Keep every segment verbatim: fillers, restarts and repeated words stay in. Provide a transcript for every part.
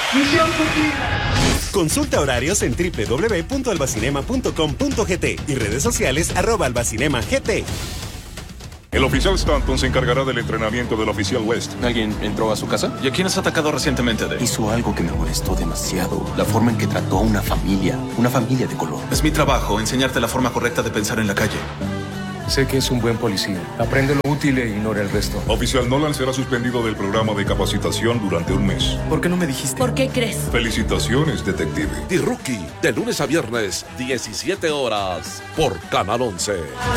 Misión cumplida. Consulta horarios en doble u doble u doble u punto albacinema punto com punto gt y redes sociales arroba albacinema gt. El oficial Stanton se encargará del entrenamiento del oficial West. ¿Alguien entró a su casa? ¿Y a quién has atacado recientemente, Dave? Hizo algo que me molestó demasiado. La forma en que trató a una familia. Una familia de color. Es mi trabajo enseñarte la forma correcta de pensar en la calle. Sé que es un buen policía. Aprende lo útil e ignora el resto. Oficial Nolan será suspendido del programa de capacitación durante un mes. ¿Por qué no me dijiste? ¿Por qué crees? Felicitaciones, detective. The Rookie, de lunes a viernes, diecisiete horas, por Canal once.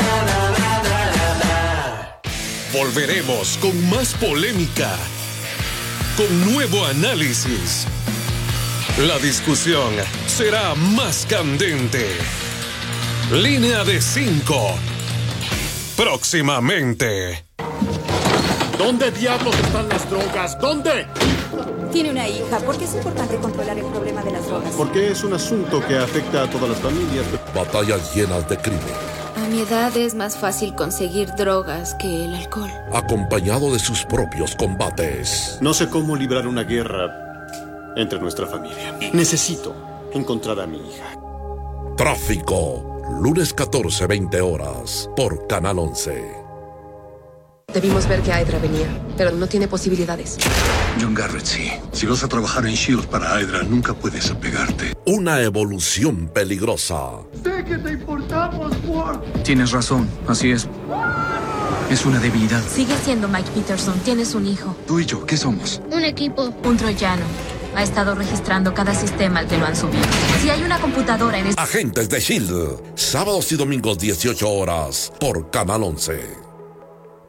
Volveremos con más polémica, con nuevo análisis. La discusión será más candente. Línea de cinco. Próximamente. ¿Dónde diablos están las drogas? ¿Dónde? Tiene una hija. ¿Por qué es importante controlar el problema de las drogas? Porque es un asunto que afecta a todas las familias. Batallas llenas de crimen. A mi edad es más fácil conseguir drogas que el alcohol. Acompañado de sus propios combates. No sé cómo librar una guerra entre nuestra familia. Necesito encontrar a mi hija. Tráfico, lunes catorce, veinte horas, por Canal once. Debimos ver que Hydra venía, pero no tiene posibilidades. John Garrett, sí. Si vas a trabajar en S H I E L D para Hydra, nunca puedes apegarte. Una evolución peligrosa. Sé que te importamos, Ward. Tienes razón, así es. Es una debilidad. Sigue siendo Mike Peterson, tienes un hijo. Tú y yo, ¿qué somos? Un equipo. Un troyano. Ha estado registrando cada sistema al que lo han subido. Si hay una computadora en este... Agentes de S H I E L D, sábados y domingos dieciocho horas, por Canal once.